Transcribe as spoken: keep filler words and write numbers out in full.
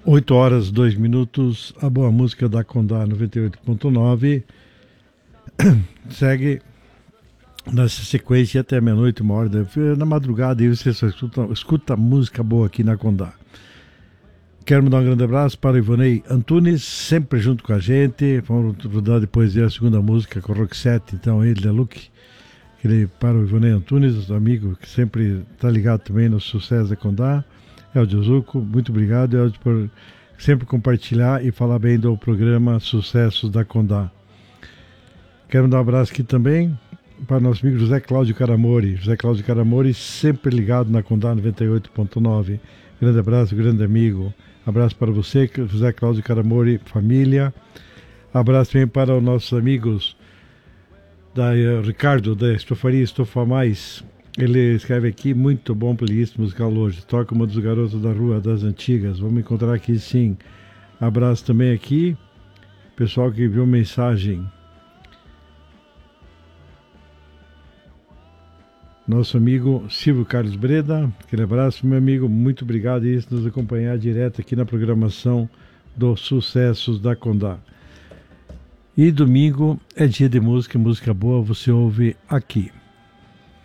oito horas, dois minutos, a boa música da Condá noventa e oito ponto nove segue nessa sequência até meia-noite, uma hora, na madrugada, e você só escuta, escuta música boa aqui na Condá. Quero mandar um grande abraço para o Ivonei Antunes, sempre junto com a gente. Vamos dar depois a segunda música com o Roxette, então ele da Luke. Ele, para o Ivonei Antunes, amigo que sempre está ligado também no sucesso da Condá. Eldio Zucco, muito obrigado, Eldio, por sempre compartilhar e falar bem do programa Sucessos da Condá. Quero mandar um abraço aqui também para o nosso amigo José Cláudio Caramori. José Cláudio Caramori, sempre ligado na Condá noventa e oito ponto nove. Grande abraço, grande amigo. Abraço para você, José Cláudio Caramori, família. Abraço também para os nossos amigos da uh, Ricardo, da Estofaria Estofa Mais. Ele escreve aqui, muito bom playlist musical hoje. Toca uma dos garotos da rua das antigas. Vamos encontrar aqui sim. Abraço também aqui. Pessoal que viu mensagem. Nosso amigo Silvio Carlos Breda. Aquele abraço, meu amigo. Muito obrigado por nos acompanhar direto aqui na programação dos Sucessos da Condá. E domingo é dia de música, música boa, você ouve aqui.